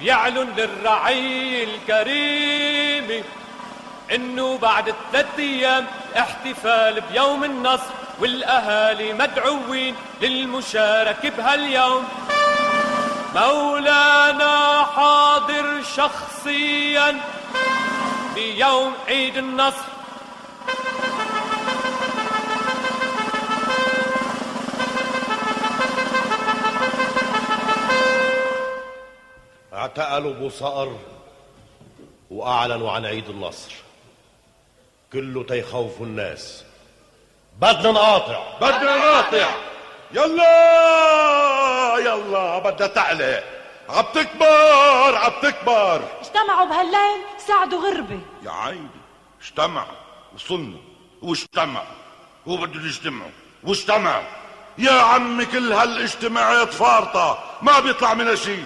بيعلن للرعية الكريمة إنه بعد 3 أيام احتفال بيوم النصر، والأهالي مدعوين للمشاركة بهاليوم. مولانا حاضر شخصيا بيوم عيد النصر. اعتقلوا ابو صقر واعلنوا عن عيد النصر، كله تيخوفوا الناس. بدنا نقاطع، بدنا نقاطع. يلا يلا بدها تعلق، عم تكبر عم تكبر. اجتمعوا بهالليل ساعدوا غربة. يا عيني اجتمعوا وصلنا واجتمعوا وبدهم يجتمعوا واجتمعوا. يا عمي كل هالاجتماعات فارطة ما بيطلع منها شيء.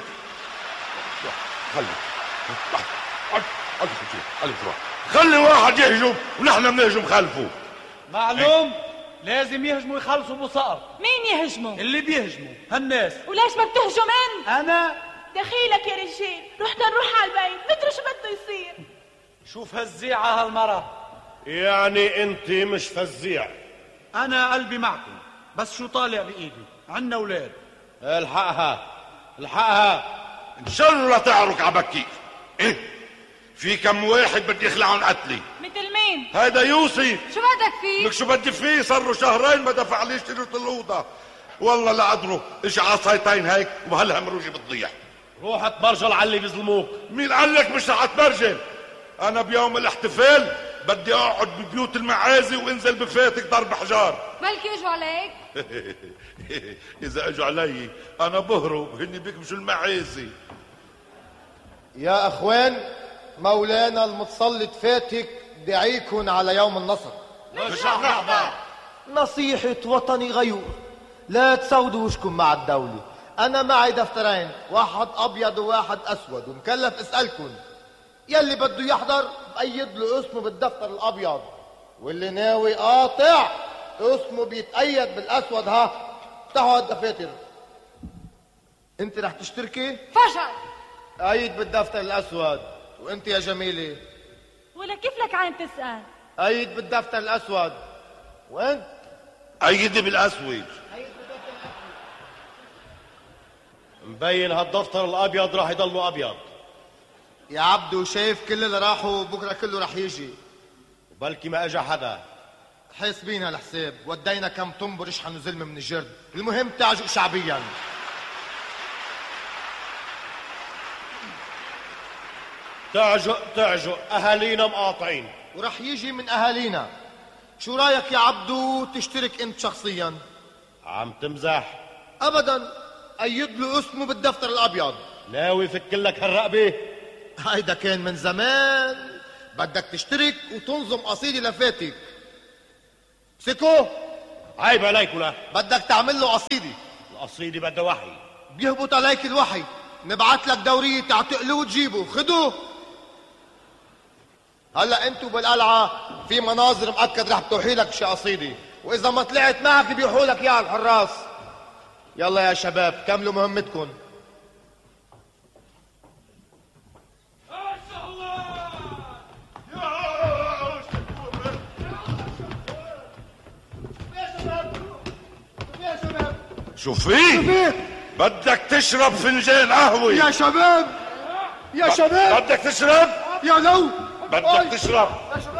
خلي واحد يهجم ونحن بنهجم خلفه. معلوم لازم يهجموا يخلصوا ابو صقر. مين يهجموا؟ اللي بيهجموا هالناس. وليش ما بتهجم انت؟ انا دخيلك يا رجال، رحنا نروح على البيت ندري شو بده يصير. شوف هالزيعة هالمرة. يعني انت مش فزيع. انا قلبي معكم، بس شو طالع بايدي؟ عنا اولاد. الحقها الحقها. ان شاء الله تعرك عبكي. ايه في كم واحد بدي يخلع عن قتلي. مثل مين؟ هيدا يوسف. شو بدك فيه؟ لك شو بدي فيه؟ صار له 2 شهرين ما دفع لي اشتريت الاوضه. والله لا قدره اجى عصايتين هيك وبهالها مروجي بتضيع. روح اتبرجل على اللي بيظلموك. مين قال لك مش رح اتبرجل؟ انا بيوم الاحتفال بدي اقعد ببيوت المعازي وانزل بفاتك ضرب حجار. بلكي اجوا عليك. اذا اجوا علي انا بهرب، هني بيكبشوا المعازي. يا اخوان، مولانا المتسلط فاتك دعيكن على يوم النصر. مش رح نحضر. نصيحة وطني غيور، لا تسودوا وشكم مع الدولة. أنا معي دفترين، واحد أبيض وواحد أسود، ومكلف أسألكن يلي بده يحضر بأيد له اسمه بالدفتر الأبيض، واللي ناوي قاطع اسمه بيتأيد بالأسود. ها افتحوا الدفاتر. أنت رح تشتركي؟ فشل. أيد بالدفتر الأسود. وأنت يا جميلة؟ ولا كيف لك عين تسأل؟ أيد بالدفتر الأسود. وأنت؟ أيدي بالأسود. مبين هالدفتر الابيض راح يضلوا ابيض. يا عبدو شايف كل اللي راحوا بكره كله رح يجي. بلكي ما اجى حدا. حاسبين هالحساب، ودينا كم طنبر يشحنوا زلمه من الجرد، المهم تعجق شعبيا. تعجق اهالينا مقاطعين ورح يجي من اهالينا. شو رايك يا عبدو تشترك انت شخصيا؟ عم تمزح؟ ابدا، ايد له اسمه بالدفتر الابيض. ناوي فك لك هالرقبه؟ هيدا كان من زمان. بدك تشترك وتنظم قصيده لفاتك. سكو عيب عليك. ولا بدك تعمل له قصيده. القصيده بدها وحي. بيهبط عليك الوحي. نبعت لك دوريه تعتقله وتجيبه. خدوه. هلا انتو بالقلعه في مناظر مؤكد رح توحي لك شي قصيده، واذا ما طلعت معك بيوحوا لك اياها الحراس. يلا يا شباب كملوا مهمتكم. شو فيه؟ بدك تشرب فنجان قهوة يا شباب. يا شباب بدك تشرب؟ يا لو بدك تشرب؟